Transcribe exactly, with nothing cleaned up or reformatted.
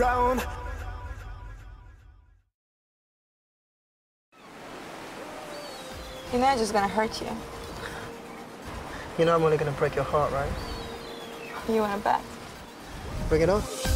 around. You know I'm just gonna hurt you. You know I'm only gonna break your heart, right? You wanna bet? Bring it on.